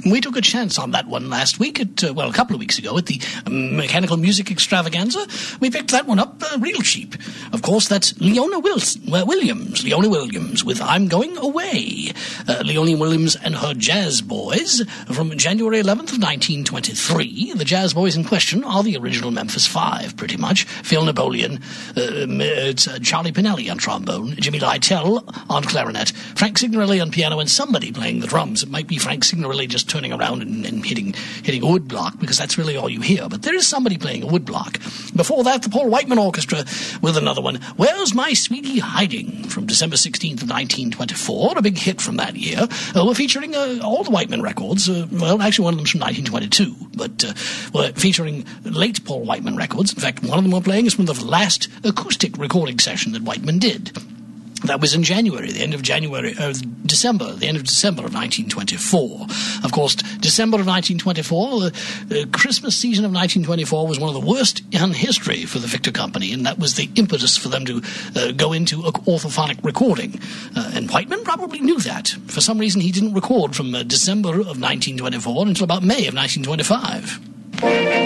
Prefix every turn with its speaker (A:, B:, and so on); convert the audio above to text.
A: We took a chance on that one last week a couple of weeks ago at the Mechanical Music Extravaganza. We picked that one up real cheap. Of course, that's Leona Williams with I'm Going Away. Leona Williams and her Jazz Boys from January 11th of 1923. The Jazz Boys in question are the original Memphis Five, pretty much. Phil Napoleon, Charlie Pinelli on trombone, Jimmy Lytell on clarinet, Frank Signorelli on piano, and somebody playing the drums. It might be Frank Signorelli just turning around and hitting a wood block, because that's really all you hear. But there is somebody playing a wood block. Before that, the Paul Whiteman Orchestra with another one, Where's My Sweetie Hiding, from December 16th of 1924, a big hit from that year. We're featuring all the Whiteman records. Actually, one of them's from 1922, but we're featuring late Paul Whiteman records. In fact, one of them we're playing is from the last acoustic recording session that Whiteman did. That was in January, the end of December of 1924. Of course, December of 1924, the Christmas season of 1924 was one of the worst in history for the Victor Company, and that was the impetus for them to go into orthophonic recording. And Whiteman probably knew that. For some reason, he didn't record from December of 1924 until about May of 1925.